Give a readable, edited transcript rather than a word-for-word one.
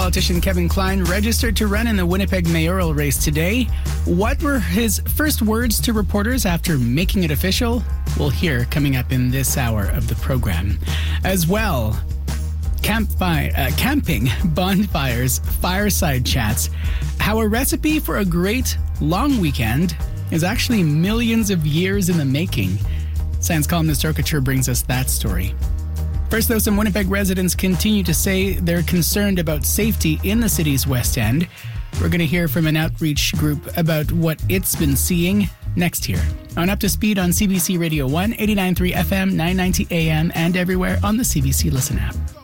Politician Kevin Klein registered to run in the Winnipeg mayoral race today. What were his first words to reporters after making it official? We'll hear coming up in this hour of the program. As well, camping, bonfires, fireside chats. How a recipe for a great long weekend is actually millions of years in the making. Science columnist Orkature brings us that story. First, though, some Winnipeg residents continue to say they're concerned about safety in the city's West End. We're going to hear from an outreach group about what it's been seeing next here on Up to Speed on CBC Radio 1, 89.3 FM, 990 AM, and everywhere on the CBC Listen app.